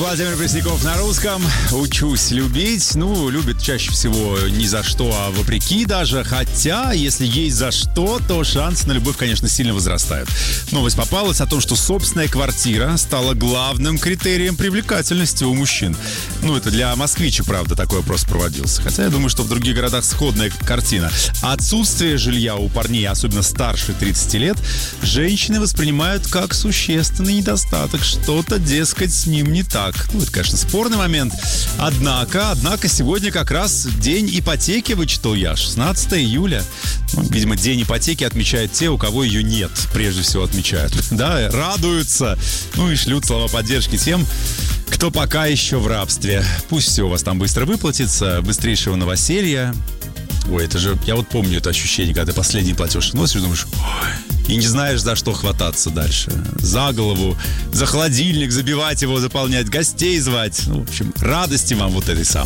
Владимир Пресняков на русском. Учусь любить. Ну, любит чаще всего не за что, а вопреки даже. Хотя, если есть за что, то шансы на любовь, конечно, сильно возрастают. Новость попалась о том, что собственная квартира стала главным критерием привлекательности у мужчин. Ну, это для москвича, правда, такой опрос проводился. Хотя я думаю, что в других городах сходная картина. Отсутствие жилья у парней, особенно старше 30 лет, женщины воспринимают как существенный недостаток. Что-то, дескать, с ним не так. Ну, это, конечно, спорный момент. Однако, сегодня как раз день ипотеки, вычитал я, 16 июля. Ну, видимо, день ипотеки отмечают те, у кого ее нет. Прежде всего отмечают. Да, радуются. Ну и шлют слова поддержки тем, кто пока еще в рабстве. Пусть все у вас там быстро выплатится, быстрейшего новоселья. Ой, это же, я вот помню это ощущение, когда ты последний платеж носишь, думаешь, ой, и не знаешь, за что хвататься дальше. За голову, за холодильник забивать его, заполнять, гостей звать. Ну, в общем, радости вам вот этой самой.